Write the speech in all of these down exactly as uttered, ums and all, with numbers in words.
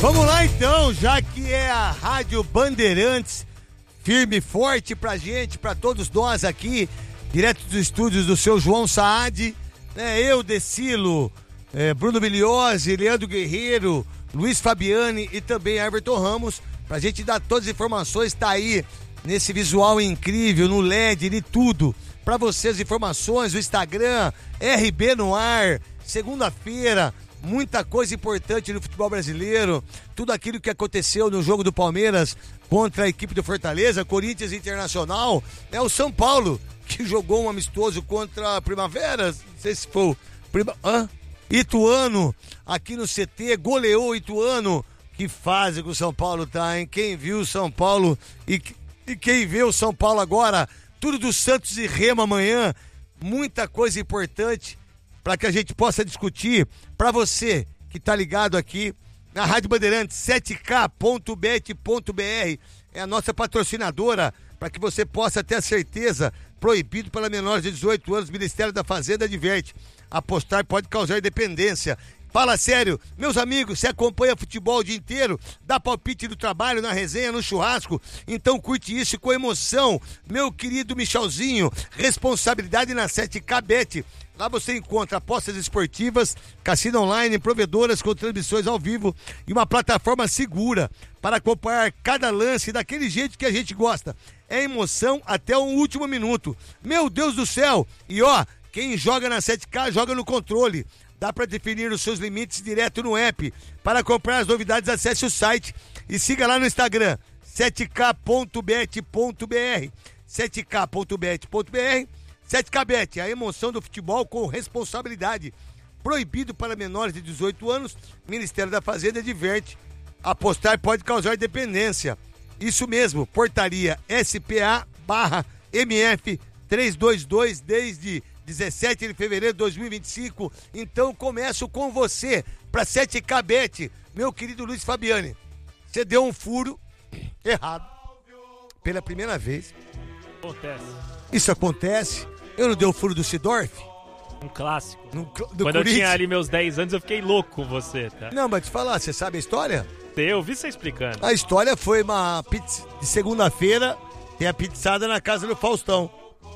Vamos lá então, já que é a Rádio Bandeirantes, firme e forte pra gente, pra todos nós aqui, direto dos estúdios do seu João Saad, né? Eu, Decilo, é, Bruno Miliose, Leandro Guerreiro, Luiz Fabiani e também Everton Ramos, pra gente dar todas as informações, tá aí nesse visual incrível, no L E D, de tudo, pra vocês informações, o Instagram, R B no ar, segunda-feira, muita coisa importante no futebol brasileiro, tudo aquilo que aconteceu no jogo do Palmeiras contra a equipe do Fortaleza, Corinthians Internacional, é o São Paulo, que jogou um amistoso contra a Primavera, não sei se foi o Prima... Hã? Ituano, aqui no C T, goleou o Ituano. Que fase que o São Paulo tá, hein? Quem viu o São Paulo e, e quem vê o São Paulo agora, tudo do Santos e Remo amanhã, muita coisa importante para que a gente possa discutir. Para você que tá ligado aqui na Rádio Bandeirantes, sete k ponto bet ponto b r é a nossa patrocinadora, para que você possa ter a certeza, proibido para menores de dezoito anos, Ministério da Fazenda adverte, apostar pode causar dependência. Fala sério, meus amigos, você acompanha futebol o dia inteiro, dá palpite no trabalho, na resenha, no churrasco, então curte isso com emoção, meu querido Michelzinho, responsabilidade na sete K Bet. Lá você encontra apostas esportivas, cassino online, provedoras com transmissões ao vivo e uma plataforma segura para acompanhar cada lance daquele jeito que a gente gosta. É emoção até o último minuto. Meu Deus do céu! E ó, quem joga na sete K joga no controle. Dá para definir os seus limites direto no app. Para acompanhar as novidades, acesse o site e siga lá no Instagram, sete k ponto bet ponto b r, sete k ponto bet ponto b r. sete K Bet, a emoção do futebol com responsabilidade. Proibido para menores de dezoito anos, Ministério da Fazenda adverte. Apostar pode causar dependência. Isso mesmo, portaria S P A barra M F trezentos e vinte e dois desde dezessete de fevereiro de dois mil e vinte e cinco. Então começo com você para sete K Bet, meu querido Luiz Fabiani. Você deu um furo errado pela primeira vez. Acontece. Isso acontece. Eu não dei o furo do Sidorf? Um clássico. No, do Quando Corinthians? eu tinha ali meus dez anos, eu fiquei louco com você, tá? Não, mas te falar, você sabe a história? Eu vi você explicando. A história foi uma pizza de segunda-feira, tem a pizzada na casa do Faustão.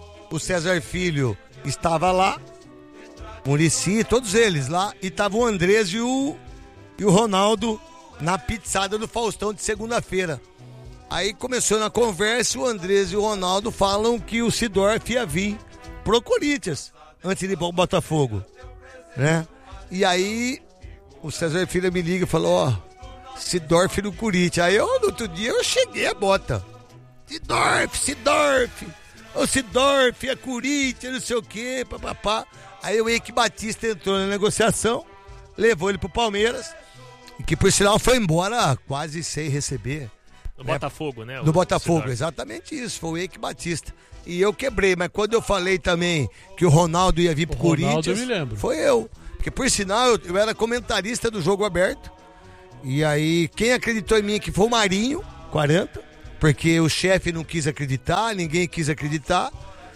O César Filho estava lá, Muricy, todos eles lá, e tava o Andrés e o, e o Ronaldo na pizzada do Faustão de segunda-feira. Aí começou na conversa, o Andrés e o Ronaldo falam que o Sidorf ia vir pro Corinthians, antes de ir pro Botafogo, né? E aí o César Filho me liga e falou, ó, Sidorf no Corinthians. Aí eu, no outro dia, eu cheguei a bota. Sidorf, Sidorf, o Sidorf é Corinthians, não sei o quê, papapá. Aí o Eike Batista entrou na negociação, levou ele pro Palmeiras, que por sinal foi embora quase sem receber. No né? Botafogo, né? No o Botafogo, Sidorf. exatamente isso, foi o Eike Batista. E eu quebrei, mas quando eu falei também que o Ronaldo ia vir pro O Ronaldo, Corinthians, eu me lembro. foi eu. Porque por sinal, eu, eu era comentarista do Jogo Aberto. E aí, quem acreditou em mim que foi o Marinho, quarenta, porque o chefe não quis acreditar, ninguém quis acreditar,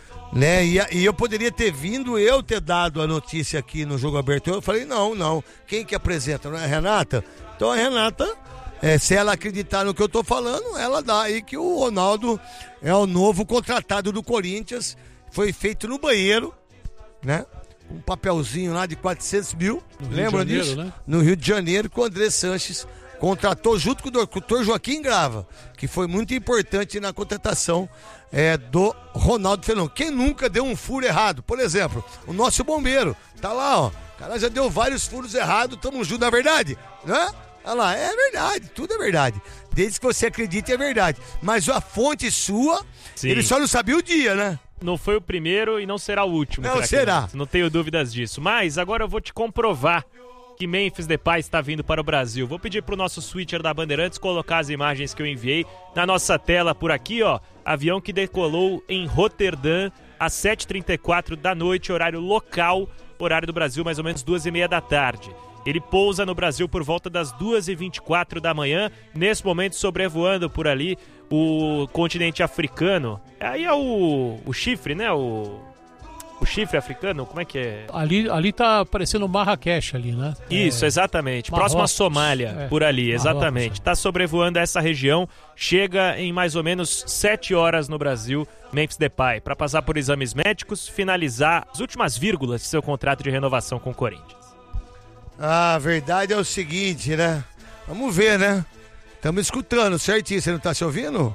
né? E, e eu poderia ter vindo, eu ter dado a notícia aqui no Jogo Aberto. Eu falei, não, não. Quem que apresenta? Não é a Renata? Então a Renata, é, se ela acreditar no que eu tô falando, ela dá aí que o Ronaldo é o novo contratado do Corinthians. Foi feito no banheiro, né? Um papelzinho lá de quatrocentos mil, lembra disso? Né? No Rio de Janeiro, que o André Sanches contratou junto com o doutor Joaquim Grava, que foi muito importante na contratação é, do Ronaldo Fenômeno. Quem nunca deu um furo errado? Por exemplo, o nosso bombeiro, tá lá, ó, o cara já deu vários furos errados, tamo junto, na verdade, né? Olha lá, é verdade, tudo é verdade. Desde que você acredite é verdade. Mas a fonte sua, sim, ele só não sabia o dia, né? Não foi o primeiro e não será o último. Não será. Não tenho dúvidas disso. Mas agora eu vou te comprovar que Memphis Depay está vindo para o Brasil. Vou pedir para o nosso switcher da Bandeirantes colocar as imagens que eu enviei na nossa tela por aqui, ó. Avião que decolou em Roterdã às sete e trinta e quatro da noite, horário local, horário do Brasil, mais ou menos duas e meia da tarde. Ele pousa no Brasil por volta das duas e vinte e quatro da manhã, nesse momento sobrevoando por ali o continente africano. Aí é o, o chifre, né? O, o chifre africano, como é que é? Ali, ali tá parecendo Marrakech ali, né? Isso, é... exatamente. Marrocos, Próximo à Somália, é. por ali, exatamente. Marrocos, é. Tá sobrevoando essa região, chega em mais ou menos sete horas no Brasil, Memphis Depay, para passar por exames médicos, finalizar as últimas vírgulas de seu contrato de renovação com o Corinthians. A verdade é o seguinte, né? Vamos ver, né? Estamos escutando certinho, você não tá se ouvindo?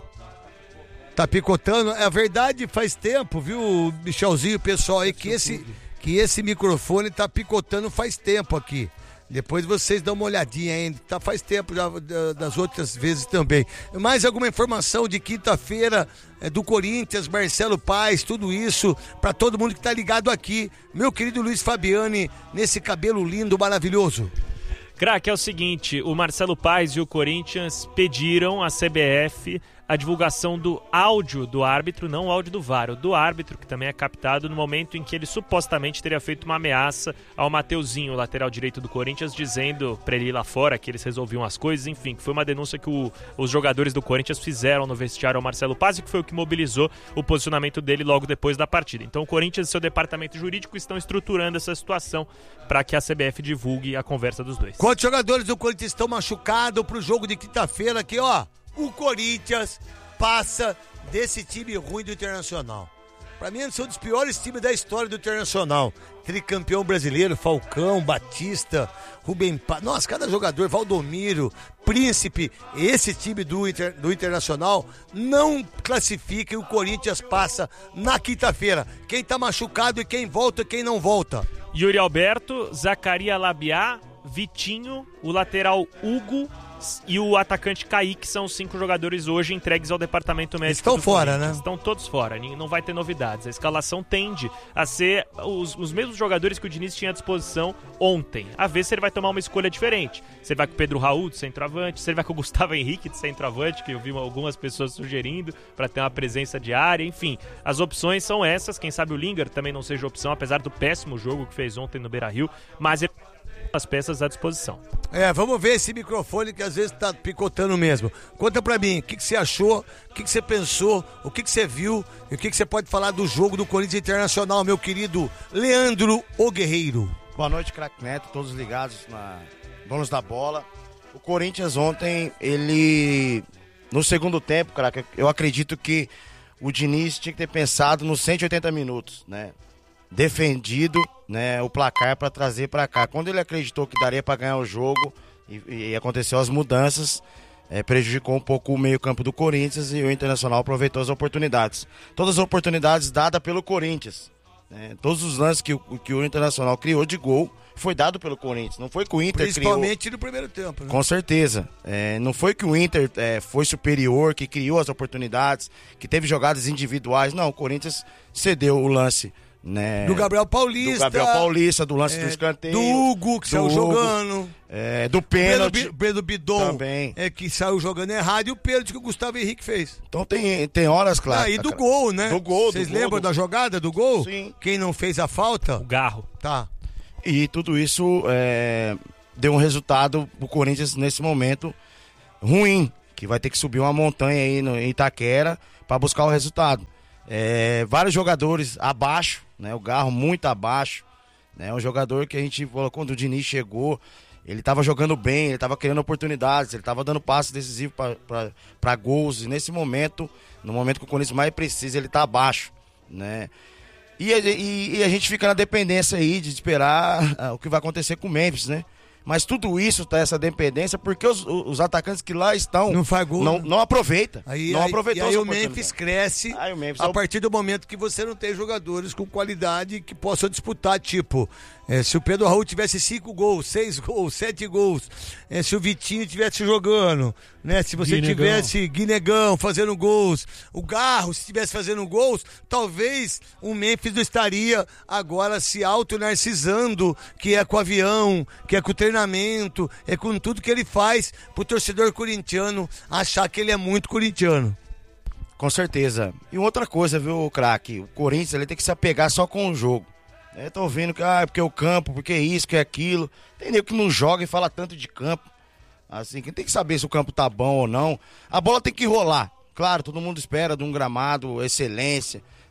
Tá picotando. A verdade faz tempo, viu, Michelzinho, pessoal aí, que esse, que esse microfone tá picotando faz tempo aqui. Depois vocês dão uma olhadinha ainda, tá faz tempo já, das outras vezes também. Mais alguma informação de quinta-feira é, do Corinthians, Marcelo Paes, tudo isso, pra todo mundo que tá ligado aqui. Meu querido Luiz Fabiani, nesse cabelo lindo, maravilhoso. Craque, é o seguinte, o Marcelo Paes e o Corinthians pediram à C B F a divulgação do áudio do árbitro, não o áudio do V A R, o do árbitro, que também é captado no momento em que ele supostamente teria feito uma ameaça ao Mateuzinho, lateral direito do Corinthians, dizendo pra ele ir lá fora que eles resolviam as coisas, enfim, que foi uma denúncia que o, os jogadores do Corinthians fizeram no vestiário ao Marcelo Paes e que foi o que mobilizou o posicionamento dele logo depois da partida. Então o Corinthians e seu departamento jurídico estão estruturando essa situação para que a C B F divulgue a conversa dos dois. Quantos jogadores do Corinthians estão machucados pro jogo de quinta-feira aqui, ó? O Corinthians passa desse time ruim do Internacional. Pra mim, eles são um dos piores times da história do Internacional. Tricampeão brasileiro, Falcão, Batista, Rubem Paz. Nossa, cada jogador, Valdomiro, Príncipe. Esse time do, Inter, do Internacional não classifica e o Corinthians passa na quinta-feira. Quem tá machucado e quem volta e quem não volta. Yuri Alberto, Zacaria Labiá, Vitinho, o lateral Hugo e o atacante Kaique são os cinco jogadores hoje entregues ao departamento médico. Estão fora, né? Estão todos fora, não vai ter novidades. A escalação tende a ser os, os mesmos jogadores que o Diniz tinha à disposição ontem. A ver se ele vai tomar uma escolha diferente. Se ele vai com o Pedro Raul de centroavante, se ele vai com o Gustavo Henrique de centroavante, que eu vi algumas pessoas sugerindo para ter uma presença diária. Enfim, as opções são essas. Quem sabe o Lingard também não seja opção, apesar do péssimo jogo que fez ontem no Beira-Rio. Mas ele as peças à disposição. É, vamos ver esse microfone que às vezes tá picotando mesmo. Conta pra mim, o que, que você achou, o que, que você pensou, o que, que você viu e o que, que você pode falar do jogo do Corinthians Internacional, meu querido Leandro O Guerreiro. Boa noite, craque Neto, todos ligados na Donos da Bola. O Corinthians ontem, ele, no segundo tempo, craque, eu acredito que o Diniz tinha que ter pensado nos cento e oitenta minutos, né? Defendido, né, o placar para trazer para cá. Quando ele acreditou que daria para ganhar o jogo e, e aconteceu as mudanças, é, prejudicou um pouco o meio-campo do Corinthians e o Internacional aproveitou as oportunidades. Todas as oportunidades dadas pelo Corinthians, né, todos os lances que, que o Internacional criou de gol foi dado pelo Corinthians, não foi que o Inter Principalmente criou... no primeiro tempo, né? Com certeza, é, não foi que o Inter é, foi superior, que criou as oportunidades, que teve jogadas individuais, não, o Corinthians cedeu o lance, né, do Gabriel Paulista, do Gabriel Paulista, do lance é, do escanteio, do Hugo, que do saiu Hugo, jogando, é, do pênalti, Pedro, Pedro Bidon, também. É, que saiu jogando errado, e o pênalti que o Gustavo Henrique fez. Então tem, tem horas, claro. Ah, e do gol, né? Do gol, Vocês do lembram gol, da jogada do gol? Sim. Quem não fez a falta? O Garro. Tá. E tudo isso é, deu um resultado pro Corinthians nesse momento ruim, que vai ter que subir uma montanha aí no, em Itaquera para buscar o resultado. É, vários jogadores abaixo, né? O Garro muito abaixo, né? Um jogador que a gente falou, quando o Diniz chegou, ele estava jogando bem, ele estava criando oportunidades, ele estava dando passes decisivos para gols, e nesse momento, no momento que o Corinthians mais precisa, ele está abaixo, né? E, e, e a gente fica na dependência aí de esperar uh, o que vai acontecer com o Memphis, né? Mas tudo isso tá essa dependência porque os, os atacantes que lá estão não faz gol, não, né? não aproveita. Aí, não aí, aproveitou e aí o Memphis cresce aí o Memphis a é o... partir do momento que você não tem jogadores com qualidade que possam disputar, tipo, é, se o Pedro Raul tivesse cinco gols, seis gols, sete gols, é, se o Vitinho estivesse jogando, né? Se você Guinegão. tivesse Guinegão fazendo gols, o Garro se estivesse fazendo gols, talvez o Memphis não estaria agora se auto-narcisando, que é com o avião, que é com o treinamento, é com tudo que ele faz pro torcedor corintiano achar que ele é muito corintiano. Com certeza. E outra coisa, viu, craque? O Corinthians ele tem que se apegar só com o jogo. Eu tô ouvindo que ah, porque o campo, porque isso, que é aquilo. Tem nego que não joga e fala tanto de campo. Assim, quem tem que saber se o campo tá bom ou não. A bola tem que rolar. Claro, todo mundo espera de um gramado, excelência.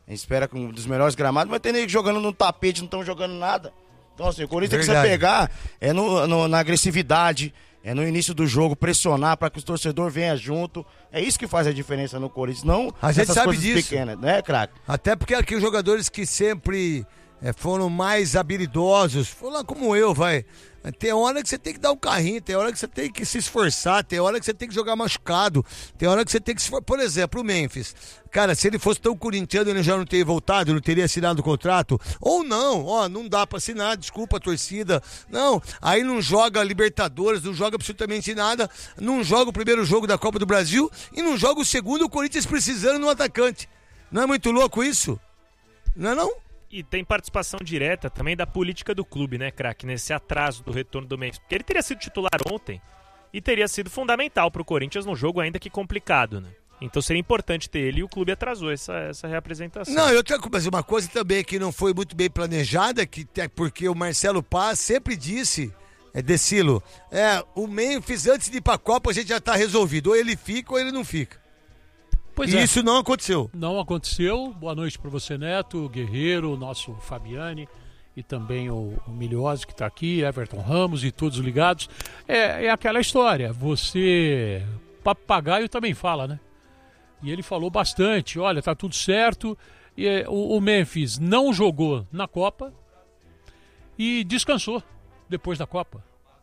A gente espera com um dos melhores gramados, mas tem nego jogando no tapete, não estão jogando nada. Então, assim, o Corinthians tem que você pegar é no, no, na agressividade, é no início do jogo, pressionar para que o torcedor venha junto. É isso que faz a diferença no Corinthians, não a gente sabe coisas disso. pequenas, né, craque? Até porque aqui os jogadores que sempre é, foram mais habilidosos, foram lá como eu, vai. Tem hora que você tem que dar um carrinho, tem hora que você tem que se esforçar, tem hora que você tem que jogar machucado, tem hora que você tem que se esforçar. Por exemplo, o Memphis. Cara, se ele fosse tão corintiano, ele já não teria voltado, não teria assinado o contrato. Ou não, ó, não dá pra assinar, desculpa a torcida. Não, aí não joga Libertadores, não joga absolutamente nada, não joga o primeiro jogo da Copa do Brasil e não joga o segundo, o Corinthians precisando no atacante. Não é muito louco isso? Não é não? E tem participação direta também da política do clube, né, craque? Nesse atraso do retorno do Memphis. Porque ele teria sido titular ontem e teria sido fundamental pro Corinthians num jogo ainda que complicado, né? Então seria importante ter ele e o clube atrasou essa, essa reapresentação. Não, eu tenho mas uma coisa também que não foi muito bem planejada, que é porque o Marcelo Paz sempre disse, é Decilo, é, o Memphis antes de ir pra Copa a gente já tá resolvido. Ou ele fica ou ele não fica. Pois e é. isso não aconteceu. Não aconteceu. Boa noite para você, Neto, Guerreiro, o nosso Fabiane e também o, o Milhose que está aqui, Everton Ramos e todos ligados. É, é aquela história, você... Papagaio também fala, né? E ele falou bastante, olha, tá tudo certo. E, é, o, o Memphis não jogou na Copa e descansou depois da Copa.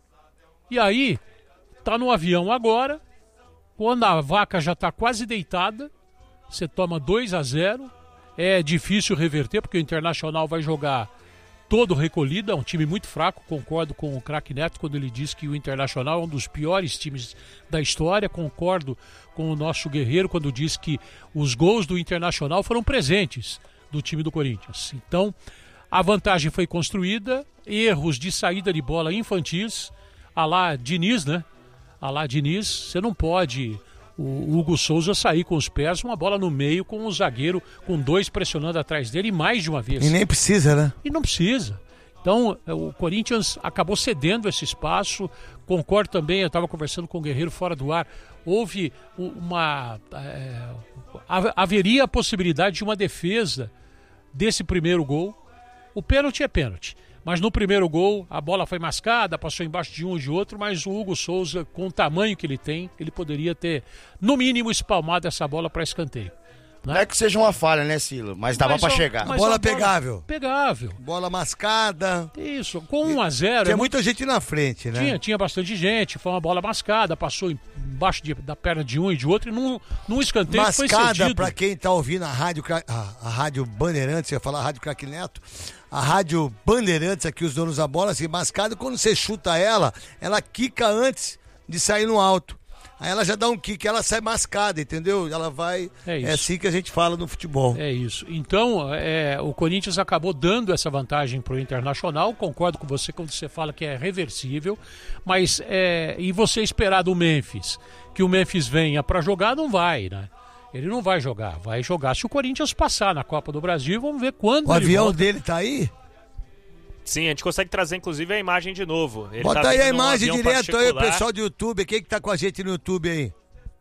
E aí, tá no avião agora... Quando a vaca já está quase deitada, você toma dois a zero, é difícil reverter, porque o Internacional vai jogar todo recolhido, é um time muito fraco, concordo com o craque Neto quando ele diz que o Internacional é um dos piores times da história, concordo com o nosso Guerreiro quando diz que os gols do Internacional foram presentes do time do Corinthians. Então, a vantagem foi construída, erros de saída de bola infantis, a lá Diniz, né? A lá Diniz, você não pode o Hugo Souza sair com os pés, uma bola no meio com o zagueiro, com dois pressionando atrás dele mais de uma vez. E nem precisa, né? E não precisa. Então, o Corinthians acabou cedendo esse espaço. Concordo também, eu estava conversando com o Guerreiro fora do ar, houve uma... É, haveria a possibilidade de uma defesa desse primeiro gol. O pênalti é pênalti. Mas no primeiro gol, a bola foi mascada, passou embaixo de um ou de outro, mas o Hugo Souza, com o tamanho que ele tem, ele poderia ter, no mínimo, espalmado essa bola para escanteio. Não é que seja uma falha, né, Silo? Mas dava para chegar. Bola, bola pegável. Pegável. Bola mascada. Isso, com um a zero... Tinha é muita muito... gente na frente, né? Tinha, tinha bastante gente, foi uma bola mascada, passou embaixo de, da perna de um e de outro, e num, num escanteio foi cedido. Mascada, para quem tá ouvindo a rádio, a, a rádio Bandeirantes, eu ia falar a rádio Craque Neto, a rádio Bandeirantes, aqui os donos da bola, assim, mascada, quando você chuta ela, ela quica antes de sair no alto. Aí ela já dá um kick, ela sai mascada, entendeu? Ela vai... É, é assim que a gente fala no futebol. É isso. Então, é, o Corinthians acabou dando essa vantagem pro Internacional. Concordo com você quando você fala que é reversível. Mas, é, e você esperar do Memphis que o Memphis venha para jogar, não vai, né? Ele não vai jogar. Vai jogar se o Corinthians passar na Copa do Brasil. Vamos ver quando o ele avião volta. dele tá aí? Sim, a gente consegue trazer inclusive a imagem de novo. Ele Bota tá aí a vindo num imagem avião direto particular. aí, o pessoal do YouTube. Quem que tá com a gente no YouTube aí?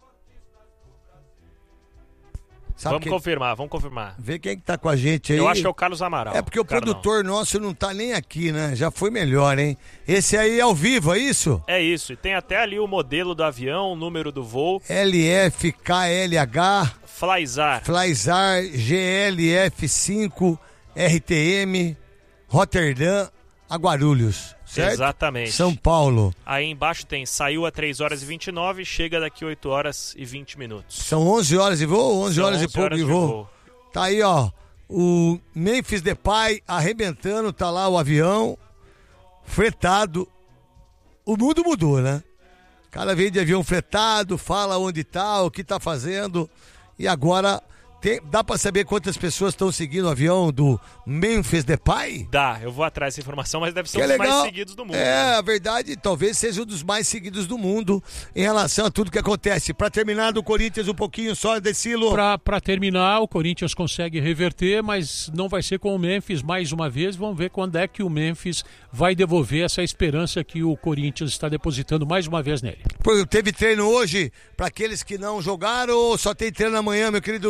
Sabe vamos quem... confirmar, vamos confirmar. Vê quem que tá com a gente aí. Eu acho que é o Carlos Amaral. É porque o Carlos produtor não. nosso não tá nem aqui, né? Já foi melhor, hein? Esse aí é ao vivo, é isso? É isso, e tem até ali o modelo do avião, o número do voo. L F K L H Flyzar. Flyzar G L F cinco R T M Rotterdam a Guarulhos, certo? Exatamente. São Paulo. Aí embaixo tem, saiu a três horas e vinte e nove, chega daqui oito horas e vinte minutos. São onze horas de voo? onze São horas onze e pouco horas de de voo. voo. Tá aí, ó, o Memphis Depay arrebentando, tá lá o avião, fretado. O mundo mudou, né? O cara vem de avião fretado, fala onde tá, o que tá fazendo, e agora... Tem, dá pra saber quantas pessoas estão seguindo o avião do Memphis Depay? Dá, eu vou atrás dessa informação, mas deve ser que um dos é legal. mais seguidos do mundo. É, né? a verdade, talvez seja um dos mais seguidos do mundo em relação a tudo que acontece. Pra terminar do Corinthians um pouquinho só, Decilo. Pra, pra terminar, o Corinthians consegue reverter, mas não vai ser com o Memphis mais uma vez. Vamos ver quando é que o Memphis vai devolver essa esperança que o Corinthians está depositando mais uma vez nele. Teve treino hoje pra aqueles que não jogaram ou só tem treino amanhã, meu querido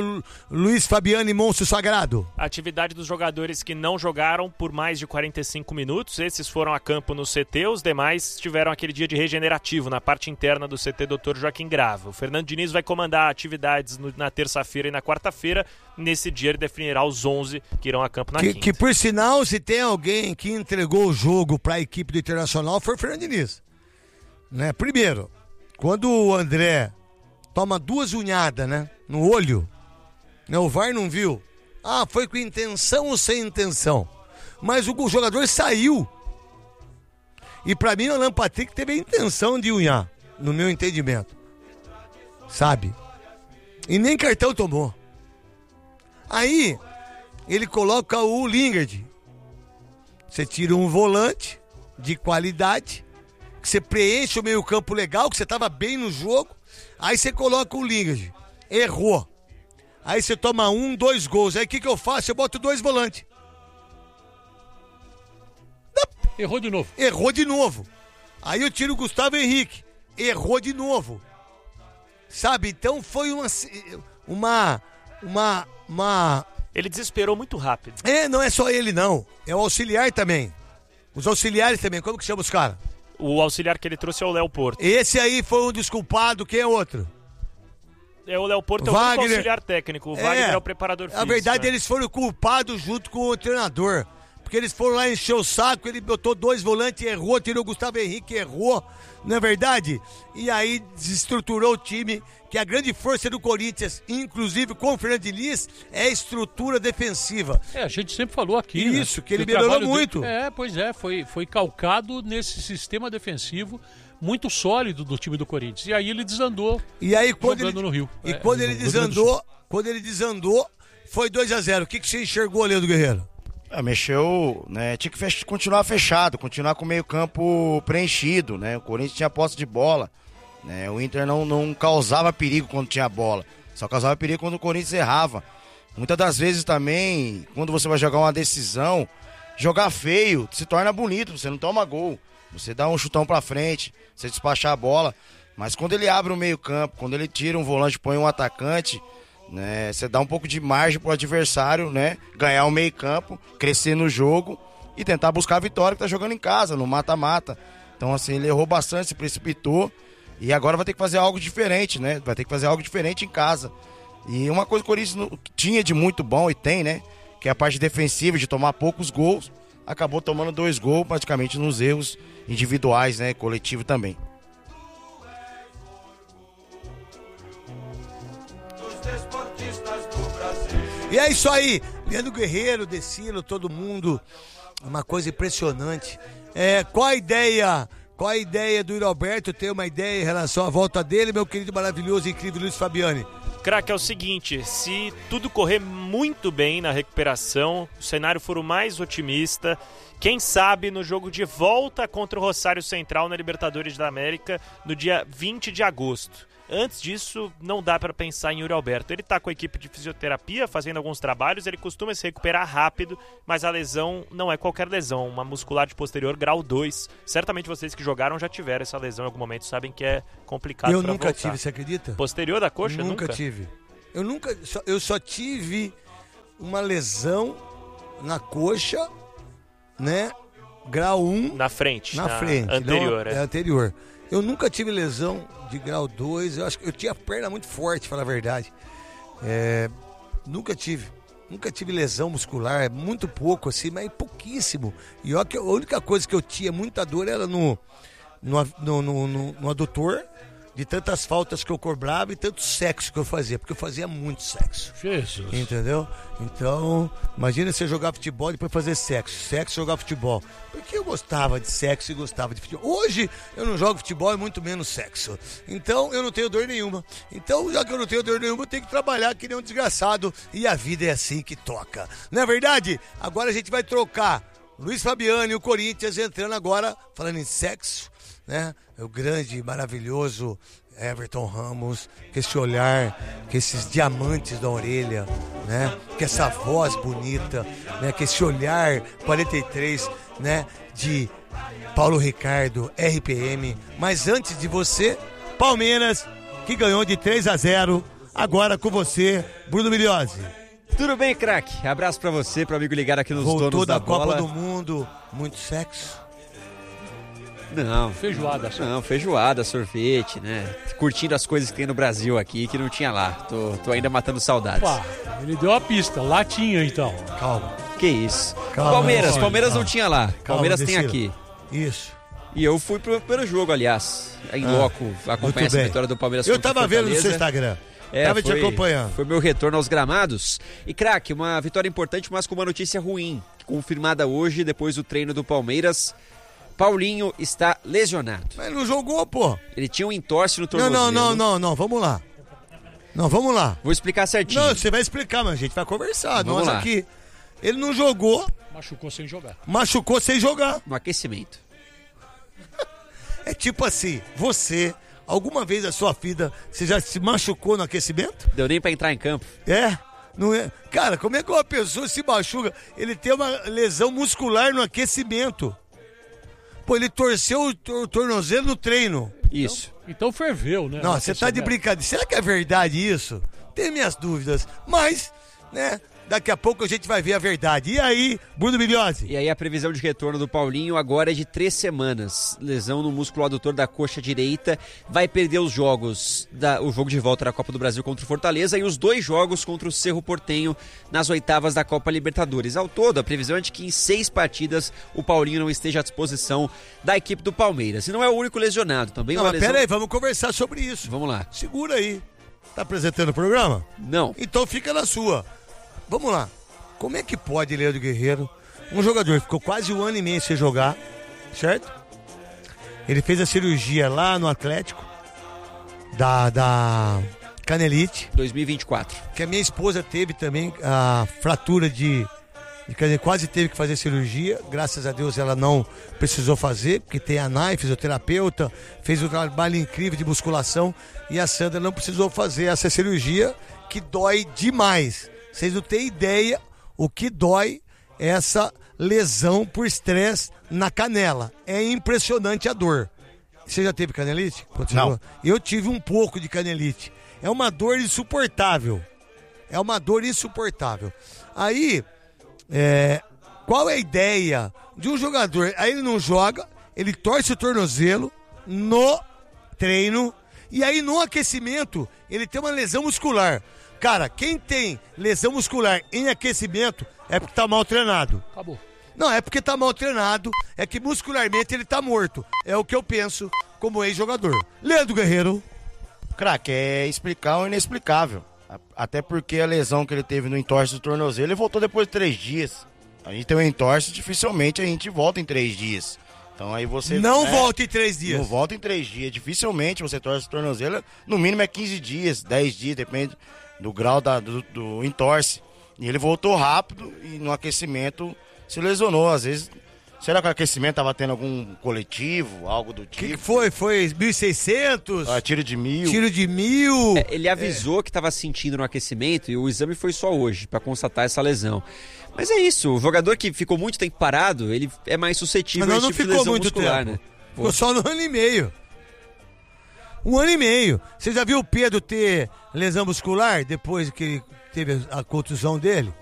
Luiz Fabiani, monstro sagrado. A atividade dos jogadores que não jogaram por mais de quarenta e cinco minutos, esses foram a campo no C T, os demais tiveram aquele dia de regenerativo na parte interna do C T doutor Joaquim Grava. O Fernando Diniz vai comandar atividades no, na terça-feira e na quarta-feira. Nesse dia ele definirá os onze que irão a campo na que, quinta. Que por sinal, se tem alguém que entregou o jogo para a equipe do Internacional, foi o Fernando Diniz. Né? Primeiro, quando o André toma duas unhadas, né, no olho, né, o V A R não viu. Ah, foi com intenção ou sem intenção? Mas o jogador saiu. E pra mim o Alan Patrick teve a intenção de unhar, no meu entendimento. Sabe? E nem cartão tomou. Aí, ele coloca o Lingard. Você tira um volante de qualidade, que você preenche o meio campo legal, que você tava bem no jogo. Aí você coloca o Lingard. Errou. Aí você toma um, dois gols. Aí o que, que eu faço? Eu boto dois volantes. Errou de novo. Errou de novo. Aí eu tiro o Gustavo Henrique. Errou de novo. Sabe? Então foi uma... Uma... Uma... uma... Ele desesperou muito rápido. É, não é só ele não. É o auxiliar também. Os auxiliares também. Como que chama os caras? O auxiliar que ele trouxe é o Léo Porto. Esse aí foi um desculpado. Quem é outro? É o Léo Porto, é o Wagner. único auxiliar técnico. O Wagner é, é o preparador físico. Na verdade, né? eles foram culpados junto com o treinador. Porque eles foram lá encher o saco, ele botou dois volantes, errou, tirou o Gustavo Henrique, errou. Não é verdade? E aí desestruturou o time, que a grande força do Corinthians, inclusive com o Fernando Diniz, é a estrutura defensiva. É, a gente sempre falou aqui, Isso, né? que ele o melhorou trabalho muito. Dele, é, pois é, foi, foi calcado nesse sistema defensivo muito sólido do time do Corinthians. E aí ele desandou e aí, quando jogando ele, no Rio. E é, quando no ele Rio Grande do desandou, Sul. quando ele desandou, foi dois a zero. O que, que você enxergou, Leandro Guerreiro? É, mexeu, né? Tinha que fech- continuar fechado, continuar com o meio campo preenchido, né? O Corinthians tinha posse de bola, né? O Inter não, não causava perigo quando tinha bola, só causava perigo quando o Corinthians errava. Muitas das vezes também, quando você vai jogar uma decisão, jogar feio se torna bonito, você não toma gol, você dá um chutão pra frente, você despachar a bola, mas quando ele abre o meio campo, quando ele tira um volante e põe um atacante, né, você dá um pouco de margem pro adversário, né, ganhar o meio campo, crescer no jogo e tentar buscar a vitória que tá jogando em casa, no mata-mata. Então assim, ele errou bastante, se precipitou e agora vai ter que fazer algo diferente, né, vai ter que fazer algo diferente em casa. E uma coisa que o Corinthians tinha de muito bom e tem, né, que é a parte defensiva, de tomar poucos gols, acabou tomando dois gols praticamente nos erros individuais, né, coletivo também. E é isso aí, Leandro Guerreiro, Decilo, todo mundo, uma coisa impressionante. É, qual a ideia, qual a ideia do Yuri Alberto, ter uma ideia em relação à volta dele, meu querido, maravilhoso e incrível Luiz Fabiani? Craque, é o seguinte, se tudo correr muito bem na recuperação, o cenário for o mais otimista, quem sabe no jogo de volta contra o Rosário Central na Libertadores da América, no dia vinte de agosto. Antes disso, não dá para pensar em Yuri Alberto. Ele tá com a equipe de fisioterapia, fazendo alguns trabalhos, ele costuma se recuperar rápido, mas a lesão não é qualquer lesão, uma muscular de posterior grau dois. Certamente vocês que jogaram já tiveram essa lesão em algum momento, sabem que é complicado. Eu pra nunca voltar. tive, você acredita? Posterior da coxa? Nunca, nunca tive. Eu nunca, só, eu só tive uma lesão na coxa, né? Grau um. Na frente. Na, na frente. Anterior, não, é. é anterior. Eu nunca tive lesão de grau dois, eu acho que eu tinha a perna muito forte, falar a verdade. É, nunca tive. Nunca tive lesão muscular, muito pouco assim, mas pouquíssimo. E ó, que a única coisa que eu tinha muita dor era no, no, no, no, no, no adutor, de tantas faltas que eu cobrava e tanto sexo que eu fazia, porque eu fazia muito sexo. Jesus. Entendeu? Então, imagina você jogar futebol e depois fazer sexo. Sexo, jogar futebol. Porque eu gostava de sexo e gostava de futebol. Hoje eu não jogo futebol e muito menos sexo. Então eu não tenho dor nenhuma. Então, já que eu não tenho dor nenhuma, eu tenho que trabalhar que nem um desgraçado. E a vida é assim que toca. Não é verdade? Agora a gente vai trocar Luiz Fabiani e o Corinthians entrando agora, falando em sexo, né? O grande, maravilhoso Everton Ramos, com esse olhar, com esses diamantes da orelha, né? Com essa voz bonita, né? Com esse olhar quarenta e três, né? De Paulo Ricardo, R P M. Mas antes de você, Palmeiras, que ganhou de três a zero Agora com você, Bruno Miliozzi. Tudo bem, craque? Abraço pra você, pro amigo ligado aqui nos Voltou donos da, da bola. Copa do Mundo, muito sexo. Não. Feijoada só. Não, feijoada, sorvete, né? Curtindo as coisas que tem no Brasil aqui, que não tinha lá. Tô, tô ainda matando saudades. Opa, ele deu a pista, lá tinha então. Calma. Que isso. Calma, Palmeiras, calma, Palmeiras calma. não tinha lá. Calma, Palmeiras tem Decilo. aqui. Isso. E eu fui pro, pelo jogo, aliás. Em Ah, loco, acompanhar muito essa bem. vitória do Palmeiras Eu contra o tava vendo no seu Fortaleza. Instagram. É, tava foi, te acompanhando. Foi meu retorno aos gramados. E, craque, uma vitória importante, mas com uma notícia ruim. Confirmada hoje, depois do treino do Palmeiras. Paulinho está lesionado. Mas não jogou, pô. Ele tinha um entorse no Não, tornozelo. não, não, não, não. Vamos lá. Não, vamos lá. Vou explicar certinho. Não, você vai explicar, mas a gente vai conversar. Vamos Nós lá. aqui. Ele não jogou, Machucou sem jogar. machucou sem jogar. No aquecimento. É tipo assim, você, alguma vez na sua vida, você já se machucou no aquecimento? Deu nem pra entrar em campo. É? Não é? Cara, como é que uma pessoa se machuca? Ele tem uma lesão muscular no aquecimento. Pô, ele torceu o tor- tornozelo no treino. Isso. Então ferveu, né? Não, você tá de brincadeira. Será que é verdade isso? Tenho minhas dúvidas. Mas, né, daqui a pouco a gente vai ver a verdade. E aí, Bruno Miliozzi? E aí a previsão de retorno do Paulinho agora é de três semanas. Lesão no músculo adutor da coxa direita. Vai perder os jogos, da, o jogo de volta da Copa do Brasil contra o Fortaleza e os dois jogos contra o Cerro Porteño nas oitavas da Copa Libertadores. Ao todo, a previsão é de que em seis partidas o Paulinho não esteja à disposição da equipe do Palmeiras. E não é o único lesionado. Também Não, uma mas lesão... pera aí, vamos conversar sobre isso. Vamos lá. Segura aí. Tá apresentando o programa? Não. Então fica na sua. Vamos lá. Como é que pode, Leandro Guerreiro, um jogador que ficou quase um ano e meio sem jogar, certo? Ele fez a cirurgia lá no Atlético, da, da canelite, dois mil e vinte e quatro. que a minha esposa teve também a fratura de, de canelite, quase teve que fazer cirurgia, graças a Deus ela não precisou fazer, porque tem a Nai, fisioterapeuta, fez um trabalho incrível de musculação, e a Sandra não precisou fazer essa cirurgia, que dói demais. Vocês não têm ideia o que dói essa lesão por estresse na canela. É impressionante a dor. Você já teve canelite? Não. Eu tive um pouco de canelite. É uma dor insuportável. É uma dor insuportável. Aí, é, qual é a ideia de um jogador? Aí ele não joga, ele torce o tornozelo no treino e aí no aquecimento ele tem uma lesão muscular. Cara, quem tem lesão muscular em aquecimento é porque tá mal treinado. Acabou. Não, é porque tá mal treinado, é que muscularmente ele tá morto. É o que eu penso como ex-jogador. Leandro Guerreiro. Craque, é explicar o inexplicável. A- Até porque a lesão que ele teve no entorse do tornozelo, ele voltou depois de três dias. A gente tem um entorse, dificilmente a gente volta em três dias. Então aí você... Não né, volta em três dias. Não volta em três dias. Dificilmente você torce o tornozelo, no mínimo é quinze dias, dez dias, depende do grau da, do, do entorse. E ele voltou rápido e no aquecimento se lesionou. Às vezes, será que o aquecimento estava tendo algum coletivo, algo do O que, que tipo? foi? Foi mil e seiscentos? Ah, tiro de mil. Tiro de mil? É, ele avisou que estava sentindo no aquecimento e o exame foi só hoje para constatar essa lesão. Mas é isso, o jogador que ficou muito tempo parado, ele é mais suscetível Mas a não, esse não tipo de ficou lesão muito muscular, tempo. né? Ficou só no ano e meio. Um ano e meio. Você já viu o Pedro ter lesão muscular depois que ele teve a contusão dele?